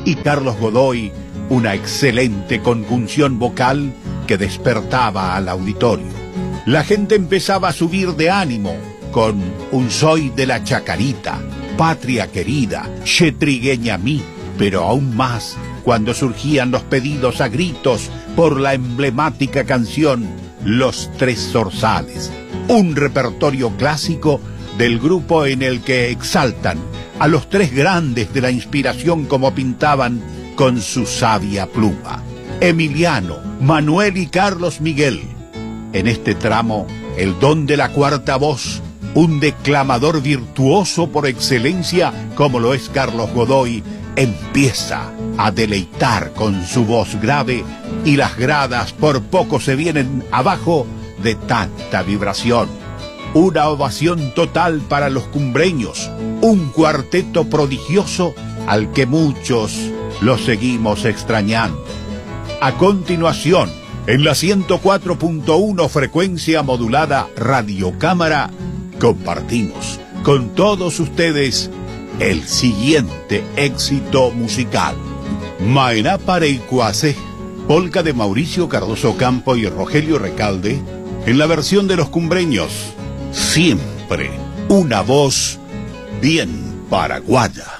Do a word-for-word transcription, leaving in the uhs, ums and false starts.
y Carlos Godoy una excelente conjunción vocal que despertaba al auditorio. La gente empezaba a subir de ánimo con Un soy de la Chacarita, Patria querida, Che trigueña mí, pero aún más cuando surgían los pedidos a gritos por la emblemática canción Los Tres Zorzales, un repertorio clásico del grupo en el que exaltan a los tres grandes de la inspiración como pintaban con su sabia pluma: Emiliano, Manuel y Carlos Miguel. En este tramo, el don de la cuarta voz, un declamador virtuoso por excelencia como lo es Carlos Godoy, empieza a deleitar con su voz grave y las gradas por poco se vienen abajo de tanta vibración. Una ovación total para los cumbreños, un cuarteto prodigioso al que muchos lo seguimos extrañando. A continuación, en la ciento cuatro punto uno frecuencia modulada Radio Cámara, compartimos con todos ustedes el siguiente éxito musical: Maená Pareicuacé, polca de Mauricio Cardoso Campo y Rogelio Recalde, en la versión de los cumbreños. Siempre una voz bien paraguaya.